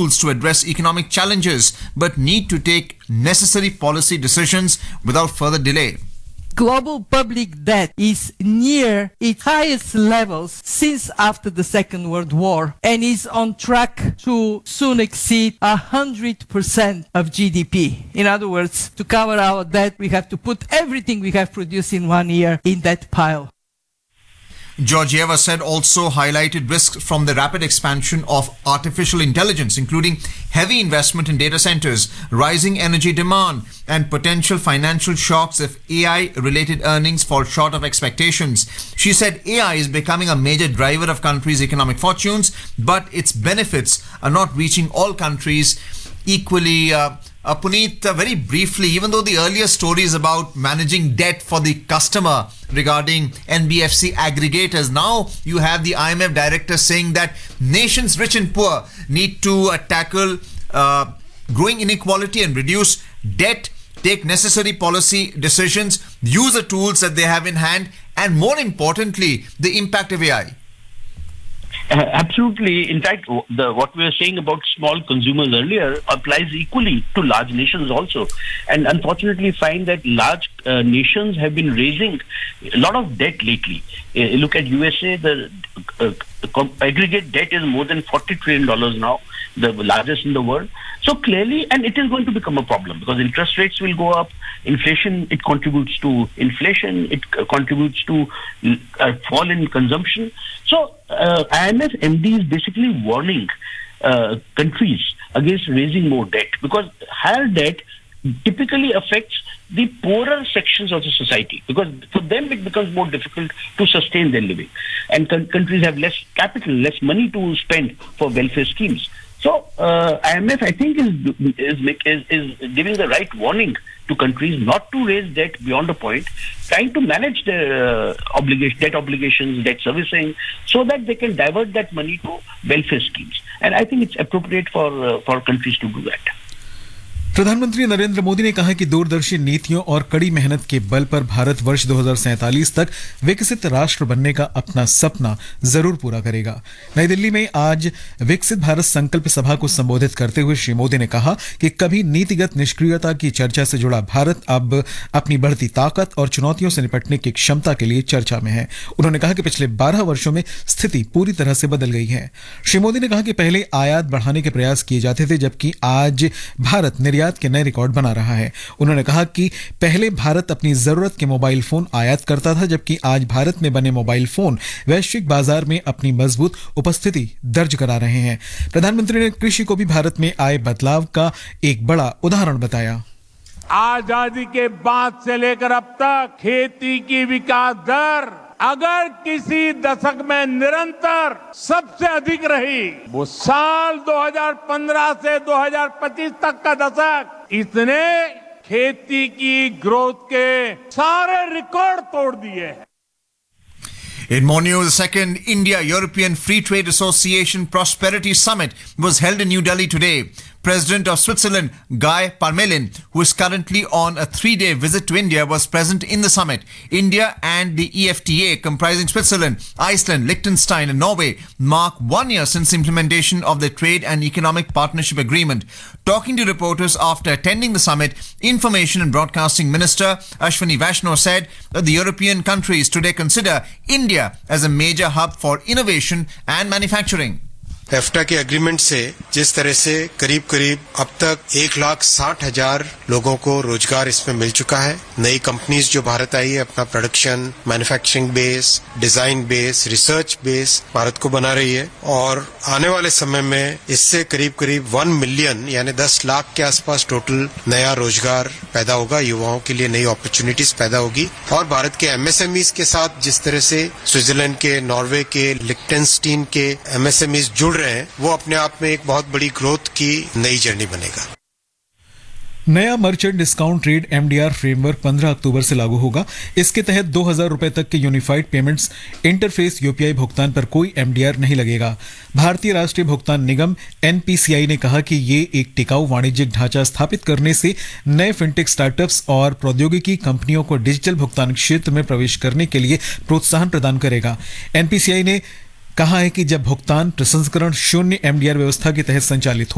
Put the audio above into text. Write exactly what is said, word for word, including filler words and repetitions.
tools to address economic challenges, but need to take necessary policy decisions without further delay. Global public debt is near its highest levels since after the Second World War and is on track to soon exceed one hundred percent of G D P. In other words, to cover our debt, we have to put everything we have produced in one year in that pile. Georgieva said also highlighted risks from the rapid expansion of artificial intelligence, including heavy investment in data centers, rising energy demand, and potential financial shocks if A I-related earnings fall short of expectations. She said A I is becoming a major driver of countries' economic fortunes, but its benefits are not reaching all countries equally. Uh, Uh, Puneet, uh, very briefly, even though the earlier stories about managing debt for the customer regarding N B F C aggregators, now you have the I M F director saying that nations rich and poor need to uh, tackle uh, growing inequality and reduce debt, take necessary policy decisions, use the tools that they have in hand, and more importantly, the impact of A I. Uh, absolutely. In fact, the what we were saying about small consumers earlier applies equally to large nations also. And unfortunately, find that large uh, nations have been raising a lot of debt lately. Uh, look at U S A, the uh, aggregate debt is more than forty trillion dollars now, the largest in the world. So clearly, and it is going to become a problem because interest rates will go up. Inflation, it contributes to inflation, it uh, contributes to uh, fall in consumption. So uh, I M F M D is basically warning uh, countries against raising more debt because higher debt typically affects the poorer sections of the society because for them it becomes more difficult to sustain their living. And con- countries have less capital, less money to spend for welfare schemes. So uh, I M F, I think, is, is is is giving the right warning to countries not to raise debt beyond a point, trying to manage their uh, obligation, debt obligations, debt servicing, so that they can divert that money to welfare schemes. And I think it's appropriate for uh, for countries to do that. प्रधानमंत्री नरेंद्र मोदी ने कहा कि दूरदर्शी नीतियों और कड़ी मेहनत के बल पर भारत वर्ष दो हज़ार सैंतालीस तक विकसित राष्ट्र बनने का अपना सपना जरूर पूरा करेगा। नई दिल्ली में आज विकसित भारत संकल्प सभा को संबोधित करते हुए श्री मोदी ने कहा कि कभी नीतिगत निष्क्रियता की चर्चा से जुड़ा भारत अब अपनी बढ़ती ताकत और चुनौतियों से निपटने की क्षमता के लिए चर्चा में है। उन्होंने कहा कि पिछले बारह वर्षों में स्थिति पूरी तरह से बदल गई है। श्री मोदी ने कहा कि पहले आयात बढ़ाने के प्रयास किए जाते थे, जबकि आज भारत निर्यात के नए रिकॉर्ड बना रहा है। उन्होंने कहा कि पहले भारत अपनी जरूरत के मोबाइल फोन आयात करता था, जबकि आज भारत में बने मोबाइल फोन वैश्विक बाजार में अपनी मजबूत उपस्थिति दर्ज करा रहे हैं। प्रधानमंत्री ने कृषि को भी भारत में आए बदलाव का एक बड़ा उदाहरण बताया। आजादी के बाद से लेकर अब तक खेती की विकास दर अगर किसी दशक में निरंतर सबसे अधिक रही, वो साल दो हज़ार पंद्रह से दो हज़ार पच्चीस तक का दशक इसने खेती की ग्रोथ के सारे रिकॉर्ड तोड़ दिए हैं। In more news, the second India-European Free Trade Association Prosperity Summit was held in New Delhi today. President of Switzerland, Guy Parmelin, who is currently on a three-day visit to India, was present in the summit. India and the E F T A, comprising Switzerland, Iceland, Liechtenstein and Norway, mark one year since implementation of the Trade and Economic Partnership Agreement. Talking to reporters after attending the summit, Information and Broadcasting Minister Ashwini Vaishnaw said that the European countries today consider India as a major hub for innovation and manufacturing. एफ्टा के agreement से जिस तरह से करीब करीब अब तक एक लाख साठ हजार लोगों को रोजगार इसमें मिल चुका है। नई कंपनीज जो भारत आई है अपना production, manufacturing base, design base, research base Bharat को बना रही है और आने वाले समय में इससे करीब करीब वन मिलियन यानी दस लाख के आसपास टोटल नया रोजगार पैदा होगा, युवाओं के लिए नई अपॉर्चुनिटीज पैदा होगी। और भारत के एमएसएमईज के साथ जिस तरह से स्विट्जरलैंड के, नॉर्वे के, लिechtenstein के एमएसएमईज जुड़ रहे हैं, वो अपने आप में एक बहुत बड़ी ग्रोथ की नई जर्नी बनेगा। नया merchant discount rate MDR framework पंद्रह अक्टूबर से लागू होगा। इसके तहत दो हजार रुपए तक के यूनिफाइड पेमेंट्स इंटरफेस यूपीआई भुगतान पर कोई एमडीआर नहीं लगेगा। भारतीय राष्ट्रीय भुगतान निगम एनपीसीआई ने कहा कि ये एक टिकाऊ वाणिज्यिक ढांचा स्थापित करने से नए फिनटेक स्टार्टअप्स और प्रौद्योगिकी कंपनियों को डिजिटल भुगतान क्षेत्र में प्रवेश करने के लिए प्रोत्साहन प्रदान करेगा। एनपीसीआई ने कहा है कि जब भुगतान प्रसंस्करण शून्य एमडीआर व्यवस्था के तहत संचालित हो